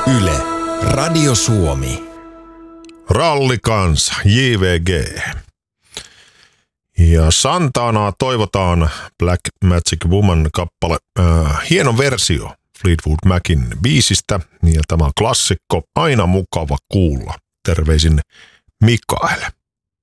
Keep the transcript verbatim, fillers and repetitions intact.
Yle, Radio Suomi. Rallikansa, J V G. Ja Santanaa toivotaan Black Magic Woman kappale. Äh, hieno versio Fleetwood Macin biisistä. Ja tämä on klassikko, aina mukava kuulla. Terveisin Mikael.